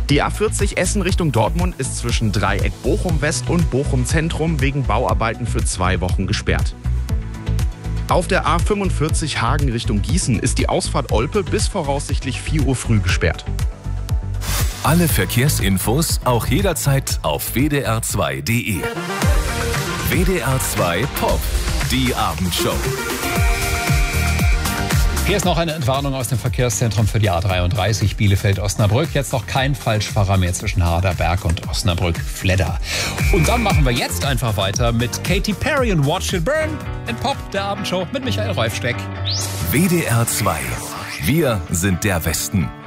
Die A40 Essen Richtung Dortmund ist zwischen Dreieck Bochum West und Bochum Zentrum wegen Bauarbeiten für 2 Wochen gesperrt. Auf der A45 Hagen Richtung Gießen ist die Ausfahrt Olpe bis voraussichtlich 4 Uhr früh gesperrt. Alle Verkehrsinfos auch jederzeit auf wdr2.de. WDR 2 Pop, die Abendshow. Hier ist noch eine Entwarnung aus dem Verkehrszentrum für die A33 Bielefeld-Osnabrück. Jetzt noch kein Falschfahrer mehr zwischen Harderberg und Osnabrück-Fledder. Und dann machen wir jetzt einfach weiter mit Katy Perry und Watch It Burn in Pop, der Abendshow mit Michael Reufsteck. WDR 2. Wir sind der Westen.